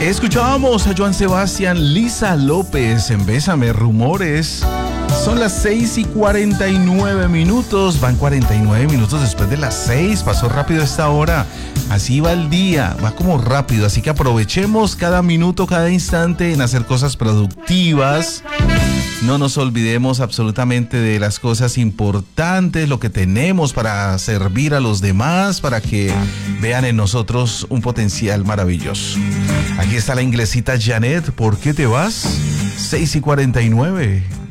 Escuchábamos a Joan Sebastián, Lisa López en Bésame, Rumores. Son las 6:49. Van 49 minutos después de las 6. Pasó rápido esta hora. Así va el día, va como rápido. Así que aprovechemos cada minuto, cada instante en hacer cosas productivas. No nos olvidemos absolutamente de las cosas importantes, lo que tenemos para servir a los demás, para que vean en nosotros un potencial maravilloso. Aquí está la inglesita Janet. ¿Por qué te vas? 6:49.